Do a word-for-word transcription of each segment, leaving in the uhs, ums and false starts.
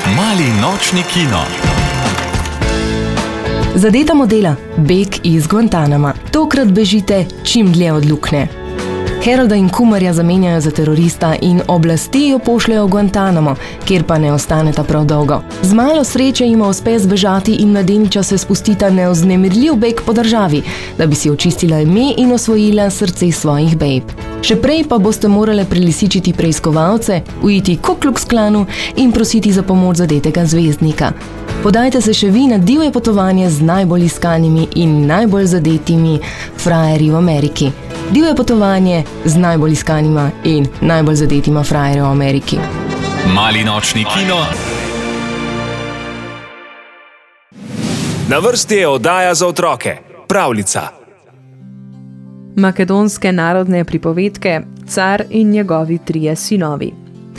Mali nočni kino. Zadeta modela, beg iz Guantanama. Tokrat bežite čim dlje od luknje. Harolda in Kumarja zamenjajo za terorista in oblasti jo pošljajo v Guantanamo, kjer pa ne ostaneta prav dolgo. Z malo sreče jima uspe zbežati in mladeniča se spustita neoznemirljiv beg po državi, da bi si očistila ime in osvojila srce svojih bejb. Še prej pa boste morale prelisičiti preiskovalce, uiti Ku Klux Klanu in prositi za pomoč zadetega zvezdnika. Podajte se še vi na divje potovanje z najbolj iskanimi in najbolj zadetimi frajerji v Ameriki. Divje potovanje z najbolj iskanima in najbolj zadetima frajerji v Ameriki. Mali nočni kino. Na vrsti je oddaja za otroke. Pravljica. Makedonske narodne pripovedke Car in njegovi trije sinovi.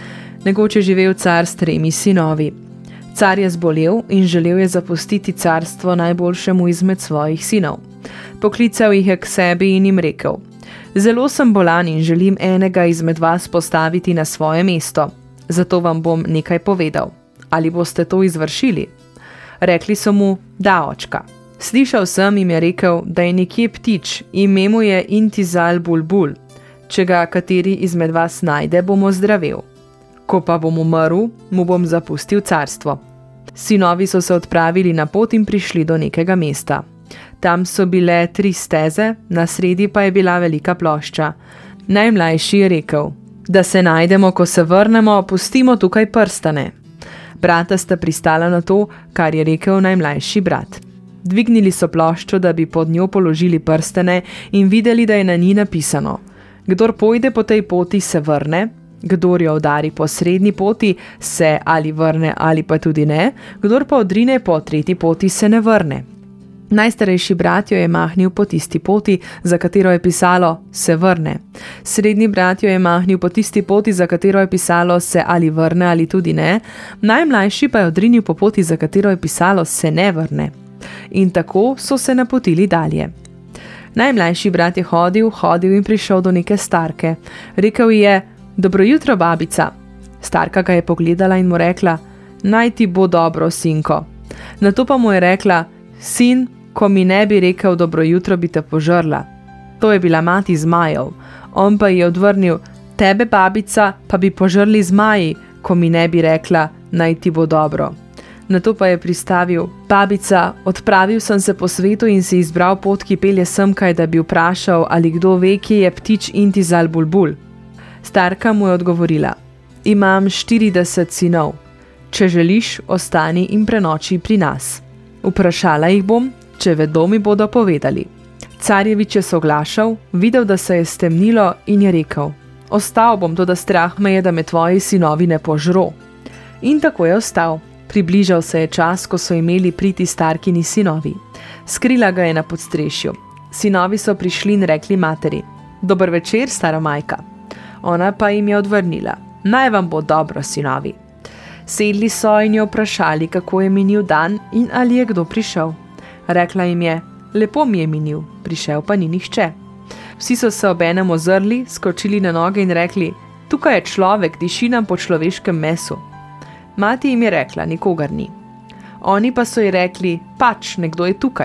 Nekoč je živel car s tremi sinovi. Car je zbolel in želel je zapustiti carstvo najboljšemu izmed svojih sinov. Poklical jih je k sebi in jim rekel: Zelo sem bolan in želim enega izmed vas postaviti na svoje mesto. Zato vam bom nekaj povedal. Ali boste to izvršili? Rekli so mu: Da, očka. Slišal sem, jim je rekel, da je nekje ptič, ime mu je Intizal Bulbul. Če ga kateri izmed vas najde, bom ozdravel. Ko pa bom umrl, mu bom zapustil carstvo. Sinovi so se odpravili na pot in prišli do nekega mesta. Tam so bile tri steze, na sredi pa je bila velika plošča. Najmlajši je rekel: Da se najdemo, ko se vrnemo, pustimo tukaj prstane. Brata sta pristala na to, kar je rekel najmlajši brat. Dvignili so ploščo, da bi pod njo položili prstane in videli, da je na njih napisano: Kdor pojde po tej poti, se vrne, kdor jo udari po srednji poti, se ali vrne ali pa tudi ne, kdor pa odrine po tretji poti, se ne vrne. Najstarejši brat jo je mahnil po tisti poti, za katero je pisalo se vrne. Srednji brat jo je mahnil po tisti poti, za katero je pisalo se ali vrne ali tudi ne, najmlajši pa je odrinil po poti, za katero je pisalo se ne vrne. In tako so se napotili dalje. Najmlajši brat je hodil, hodil in prišel do neke starke. Rekel je: Dobro jutro, babica. Starka ga je pogledala in mu rekla: Naj ti bo dobro, sinko. Nato pa mu je rekla: Sin, ko mi ne bi rekel dobro jutro, bi te požrla. To je bila mati zmajev. On pa je odvrnil: Tebe, babica, pa bi požrli zmaji, ko mi ne bi rekla: Naj ti bo dobro. Nato pa je pristavil: Babica, odpravil sem se po svetu in si izbral pot, ki pelje semkaj, da bi vprašal, ali kdo ve, kje je ptič Intizal Bulbul. Starka mu je odgovorila: Imam štirideset sinov. Če želiš, ostani in prenoči pri nas. Vprašala jih bom, če vedo, mi bodo povedali. Carjevič je soglašal, videl, da se je stemnilo in je rekel: Ostal bom, toda strah me je, da me tvoji sinovi ne požro. In tako je ostal. Približal se je čas, ko so imeli priti starkini sinovi. Skrila ga je na podstrešju. Sinovi so prišli in rekli materi: Dober večer, stara majka. Ona pa jim je odvrnila: Naj vam bo dobro, sinovi. Sedli so in jo vprašali, kako je minil dan in ali je kdo prišel. Rekla jim je: Lepo mi je minil, prišel pa ni nihče. Vsi so se obenem ozrli, skočili na noge in rekli: Tukaj je človek, diši nam po človeškem mesu. Mati jim je rekla: Nikogar ni. Oni pa so ji rekli: Pač, nekdo je tukaj.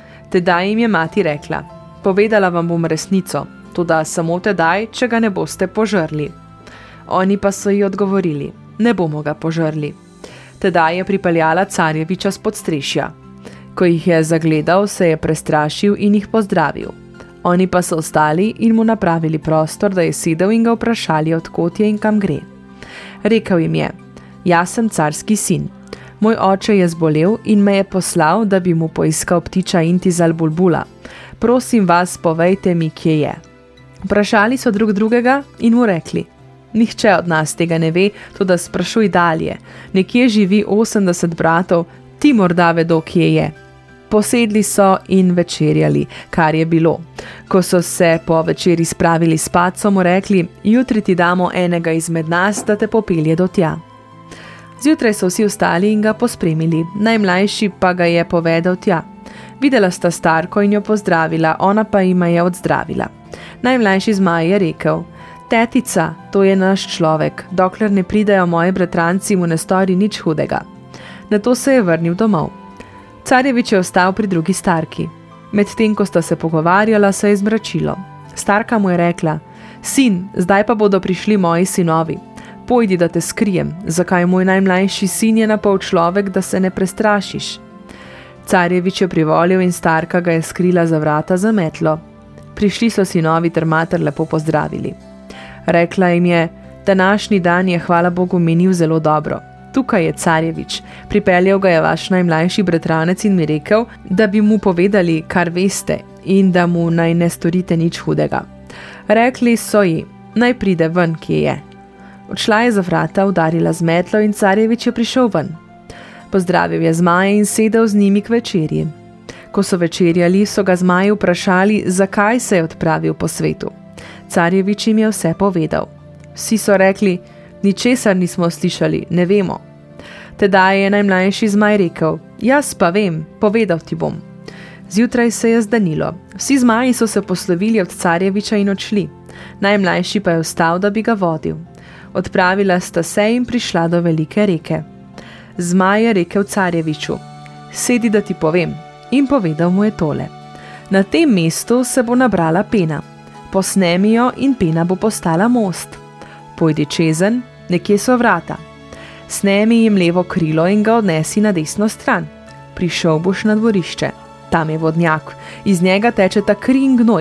Tedaj jim je mati rekla: Povedala vam bom resnico, toda samo tedaj, če ga ne boste požrli. Oni pa so ji odgovorili: Ne bomo ga požrli. Tedaj je pripeljala Carjeviča s podstrešja. Ko jih je zagledal, se je prestrašil in jih pozdravil. Oni pa so ostali in mu napravili prostor, da je sedel, in ga vprašali, odkot je in kam gre. Rekel jim je: Jaz sem carski sin. Moj oče je zbolel in me je poslal, da bi mu poiskal ptiča Intizal Bulbula. Prosim vas, povejte mi, kje je. Vprašali so drug drugega in mu rekli: Nihče od nas tega ne ve, toda sprašuj dalje. Nekje živi osemdeset bratov, ti morda vedo, kje je. Posedli so in večerjali, kar je bilo. Ko so se po večeri spravili spat, so mu rekli: Jutri ti damo enega izmed nas, da te popelje do tja. Zjutraj so vsi ostali in ga pospremili, najmlajši pa ga je povedal tja. Videla sta starko in jo pozdravila, ona pa jima je odzdravila. Najmlajši zmaj je rekel: Tetica, to je naš človek, dokler ne pridejo moji bratranci, mu ne stori nič hudega. Nato se je vrnil domov. Carjevič je ostal pri drugi starki. Medtem, ko sta se pogovarjala, se je zmračilo. Starka mu je rekla: Sin, zdaj pa bodo prišli moji sinovi. Pojdi, da te skrijem, zakaj moj najmlajši sin je napol človek, da se ne prestrašiš. Carjevič je privolil in starka ga je skrila za vrata za metlo. Prišli so sinovi ter mater lepo pozdravili. Rekla jim je: današnji dan je, hvala Bogu, minil zelo dobro. Tukaj je Carjevič, pripeljal ga je vaš najmlajši bratranec in mi rekel, da bi mu povedali, kar veste, in da mu naj ne storite nič hudega. Rekli so ji: naj pride ven, kje je. Odšla je za vrata, udarila z metlo in Carjevič je prišel ven. Pozdravil je zmaje in sedel z njimi k večerji. Ko so večerjali, so ga zmaji vprašali, zakaj se je odpravil po svetu. Carjevič jim je vse povedal. Vsi so rekli: ničesar nismo slišali, ne vemo. Tedaj je najmlajši zmaj rekel: jaz pa vem, povedal ti bom. Zjutraj se je zdanilo. Vsi zmaji so se poslovili od Carjeviča in odšli. Najmlajši pa je vstal, da bi ga vodil. Odpravila sta se in prišla do velike reke. Zmaj je rekel Carjeviču: sedi, da ti povem. In povedal mu je tole: na tem mestu se bo nabrala pena. Posnemi jo in pena bo postala most. Pojdi čezen, nekje so vrata. Snemi jim levo krilo in ga odnesi na desno stran. Prišel boš na dvorišče. Tam je vodnjak, iz njega tečeta kri in gnoj.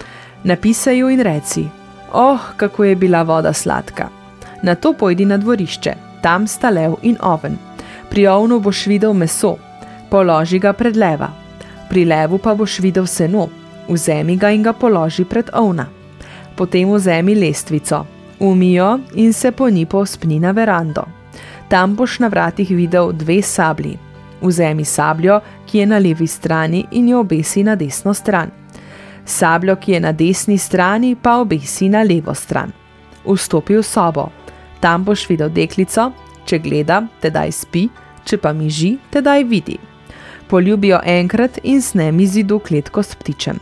Napisaj jo in reci: oh, kako je bila voda sladka. Nato pojdi na dvorišče, tam sta lev in oven. Pri ovnu boš videl meso, položi ga pred leva. Pri levu pa boš videl seno, vzemi ga in ga položi pred ovna. Potem vzemi lestvico, umi jo in se po njej povzpni na verando. Tam boš na vratih videl dve sablji. Vzemi sabljo, ki je na levi strani, in jo obesi na desno stran. Sabljo, ki je na desni strani, pa obesi na levo stran. Vstopi v sobo. Tam boš videl deklico, če gleda, tedaj spi, če pa miži, tedaj vidi. Poljubi jo enkrat in snemi zidu kletko s ptičem.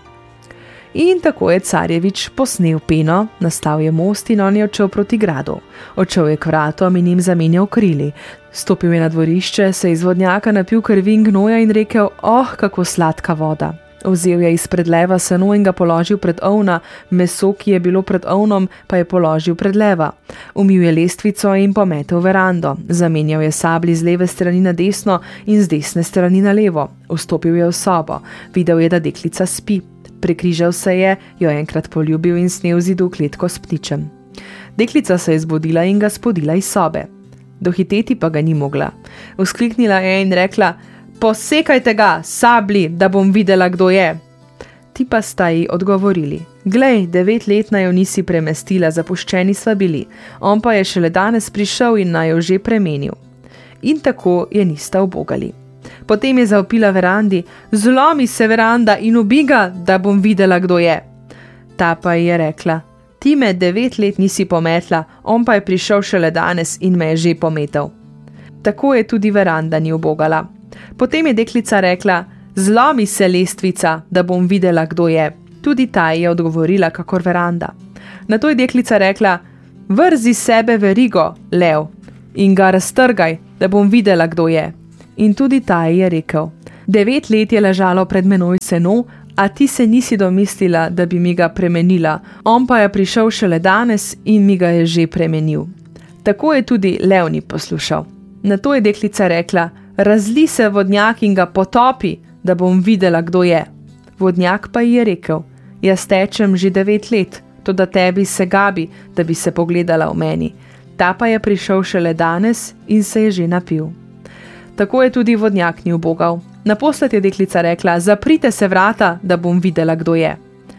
In tako je Carjevič posnel peno, nastal je most in on je odšel proti gradu. Odšel je k vratom in jim zamenjal krili. Stopil je na dvorišče, se iz vodnjaka napil krvi in gnoja in rekel: oh, kako sladka voda. Vzel je izpred leva seno in ga položil pred ovna, meso, ki je bilo pred ovnom, pa je položil pred leva. Umil je lestvico in pometel verando. Zamenjal je sabli z leve strani na desno in z desne strani na levo. Vstopil je v sobo. Videl je, da deklica spi. Prekrižal se je, jo enkrat poljubil in snel zidu kletko s ptičem. Deklica se je zbudila in ga spodila iz sobe. Dohiteti pa ga ni mogla. Vzkliknila je in rekla: posekajte ga, sabli, da bom videla, kdo je. Ti pa sta ji odgovorili: glej, devet let naj jo nisi premestila, zapuščeni sva bili, on pa je šele danes prišel in naj jo že premenil. In tako je nista ubogali. Potem je zavpila verandi: zlomi se veranda in ubi ga, da bom videla, kdo je. Ta pa ji je rekla: ti me devet let nisi pometla, on pa je prišel šele danes in me je že pometel. Tako je tudi veranda ni ubogala. Potem je deklica rekla: zlomi se lestvica, da bom videla, kdo je. Tudi ta je odgovorila kakor veranda. Nato je deklica rekla: vrzi sebe verigo, lev, in ga raztrgaj, da bom videla, kdo je. In tudi ta je rekel: devet let je ležalo pred menoj seno, a ti se nisi domislila, da bi mi ga premenila, on pa je prišel šele danes in mi ga je že premenil. Tako je tudi lev ni poslušal. Nato je deklica rekla: razli se vodnjak in ga potopi, da bom videla, kdo je. Vodnjak pa ji je rekel: jaz tečem že devet let, toda tebi se gabi, da bi se pogledala v meni. Ta pa je prišel šele danes in se je že napil. Tako je tudi vodnjak ni ubogal. Naposled je deklica rekla: zaprite se vrata, da bom videla, kdo je.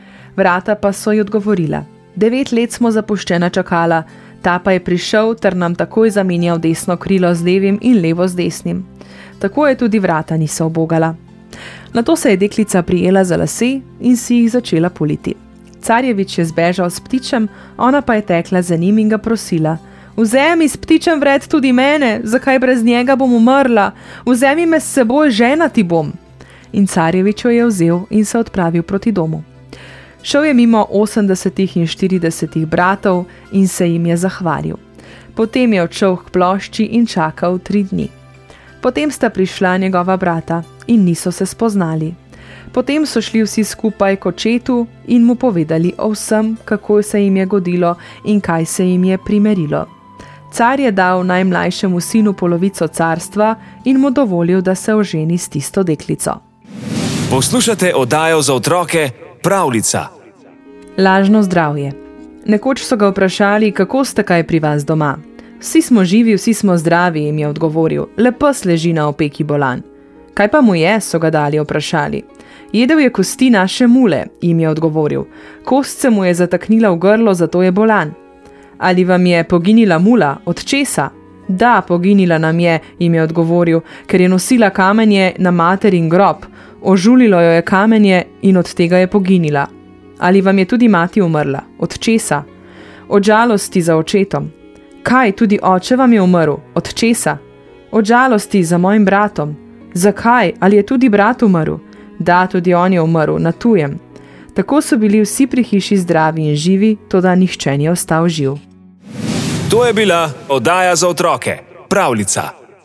Vrata pa so ji odgovorila: devet let smo zapuščena čakala, ta pa je prišel ter nam takoj zamenjal desno krilo z levim in levo z desnim. Tako je tudi vrata niso ubogala. Nato se je deklica prijela za lase in si jih začela puliti. Carjevič je zbežal s ptičem, ona pa je tekla za njim in ga prosila: vzemi s ptičem vred tudi mene, zakaj brez njega bom umrla, vzemi me s seboj, žena ti bom. In Carjevič jo je vzel in se odpravil proti domu. Šel je mimo osemdesetih in štiridesetih bratov in se jim je zahvalil. Potem je odšel k plošči in čakal tri dni. Potem sta prišla njegova brata in niso se spoznali. Potem so šli vsi skupaj k očetu in mu povedali o vsem, kako se jim je godilo in kaj se jim je primerilo. Car je dal najmlajšemu sinu polovico carstva in mu dovolil, da se oženi s tisto deklico. Poslušate oddajo za otroke Pravljica. Lažno zdravje. Nekoč so ga vprašali, kako ste kaj pri vas doma. Vsi smo živi, vsi smo zdravi, jim je odgovoril. Le pes leži na opeki bolan. Kaj pa mu je, so ga dalje vprašali. Jedel je kosti naše mule, jim je odgovoril. Kost se mu je zataknila v grlo, zato je bolan. Ali vam je poginila mula? Od česa? Da, poginila nam je, jim je odgovoril, ker je nosila kamenje na materin grob. Ožulilo jo je kamenje in od tega je poginila. Ali vam je tudi mati umrla? Od česa? Od žalosti za očetom. Kaj, tudi oče vam je umrl? Od česa? Od žalosti za mojim bratom. Zakaj? Ali je tudi brat umrl? Da, tudi on je umrl, na tujem. Tako so bili vsi pri hiši zdravi in živi, toda nihče ni ostal živ. To je bila oddaja za otroke Pravljica.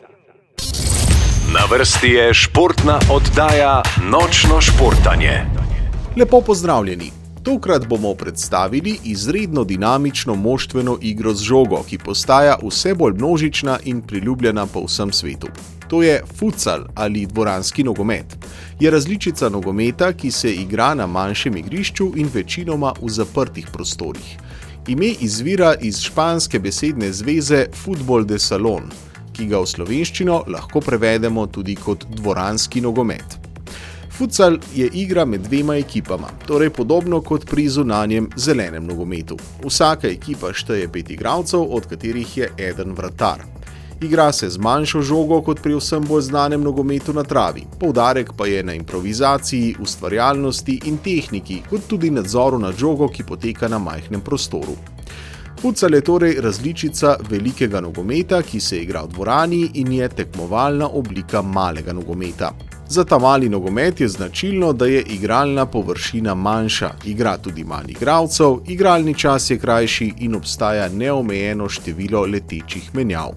Na vrsti je športna oddaja Nočno športanje. Lepo pozdravljeni. Tokrat bomo predstavili izredno dinamično moštveno igro z žogo, ki postaja vse bolj množična in priljubljena po vsem svetu. To je futsal ali dvoranski nogomet. Je različica nogometa, ki se igra na manjšem igrišču in večinoma v zaprtih prostorih. Ime izvira iz španske besedne zveze Fútbol de salón, ki ga v slovenščino lahko prevedemo tudi kot dvoranski nogomet. Futsal je igra med dvema ekipama, torej podobno kot pri zunanjem zelenem nogometu. Vsaka ekipa šteje pet igralcev, od katerih je eden vratar. Igra se z manjšo žogo kot pri vsem bolj znanem nogometu na travi. Poudarek pa je na improvizaciji, ustvarjalnosti in tehniki, kot tudi nadzoru nad žogo, ki poteka na majhnem prostoru. Futsal je torej različica velikega nogometa, ki se igra v dvorani in je tekmovalna oblika malega nogometa. Za ta mali nogomet je značilno, da je igralna površina manjša, igra tudi manj igralcev, igralni čas je krajši in obstaja neomejeno število letečih menjav.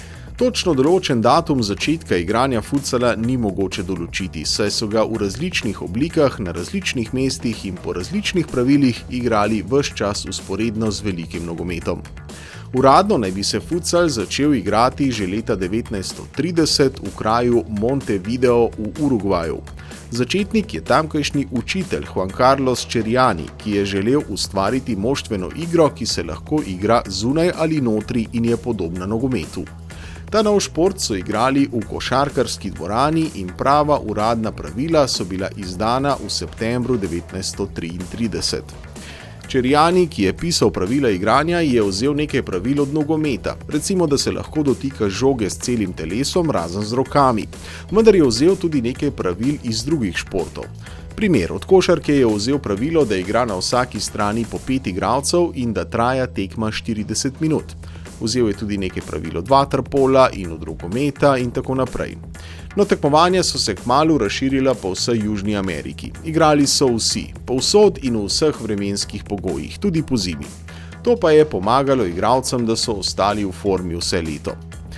Točno določen datum začetka igranja futsala ni mogoče določiti, saj so ga v različnih oblikah, na različnih mestih in po različnih pravilih igrali ves čas vzporedno z velikim nogometom. Uradno naj bi se futsal začel igrati že leta devetnajststo trideset v kraju Montevideo v Urugvaju. Začetnik je tamkajšnji učitelj Juan Carlos Čeriani, ki je želel ustvariti moštveno igro, ki se lahko igra zunaj ali notri in je podobna nogometu. Ta nov šport so igrali v košarkarski dvorani in prava uradna pravila so bila izdana v septembru devetnajststo triintrideset. Čeriani, ki je pisal pravila igranja, je vzel nekaj pravil od nogometa, recimo, da se lahko dotika žoge s celim telesom, razen z rokami, vendar je vzel tudi nekaj pravil iz drugih športov. Primer, od košarke je vzel pravilo, da igra na vsaki strani po pet igralcev in da traja tekma štirideset minut. Vzel je tudi nekaj pravil od vaterpola in od rokometa in tako naprej. No, tekmovanja so se kmalu razširila po vsej Južni Ameriki. Igrali so vsi, povsod in v vseh vremenskih pogojih, tudi po zimi. To pa je pomagalo igralcem, da so ostali v formi vse leto.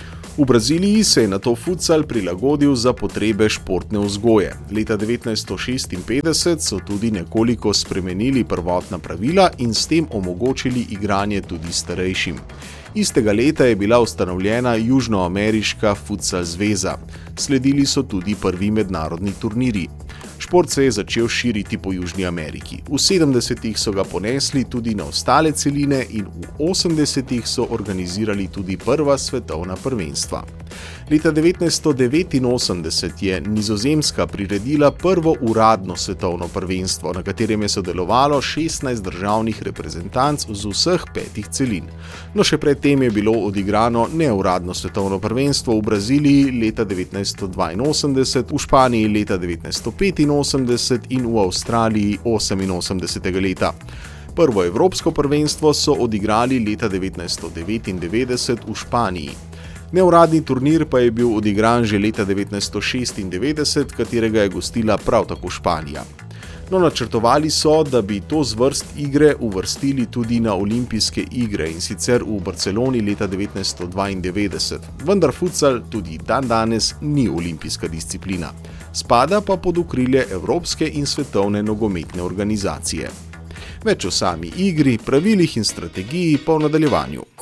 V Braziliji se je nato futsal prilagodil za potrebe športne vzgoje. Leta devetnajststo šestinpetdeset so tudi nekoliko spremenili prvotna pravila in s tem omogočili igranje tudi starejšim. Istega leta je bila ustanovljena Južnoameriška futsal zveza. Sledili so tudi prvi mednarodni turnirji. Šport se je začel širiti po Južni Ameriki. V sedemdesetih so ga ponesli tudi na ostale celine in v osemdesetih so organizirali tudi prva svetovna prvenstva. Leta devetnajststo devetinosemdeset je Nizozemska priredila prvo uradno svetovno prvenstvo, na katerem je sodelovalo šestnajst državnih reprezentanc z vseh petih celin. No, še pred tem je bilo odigrano neuradno svetovno prvenstvo v Braziliji leta devetnajststo dvainosemdeset, v Španiji leta devetnajststo petinosemdeset in v Avstraliji oseminosemdesetega leta. Prvo evropsko prvenstvo so odigrali leta devetnajststo devetindevetdeset v Španiji. Neuradni turnir pa je bil odigran že leta devetnajststo šestindevetdeset, katerega je gostila prav tako Španija. No, načrtovali so, da bi to zvrst igre uvrstili tudi na olimpijske igre, in sicer v Barceloni leta devetnajststo dvaindevetdeset. Vendar futsal tudi dandanes ni olimpijska disciplina. Spada pa pod okrilje Evropske in svetovne nogometne organizacije. Več o sami igri, pravilih in strategiji pa v nadaljevanju.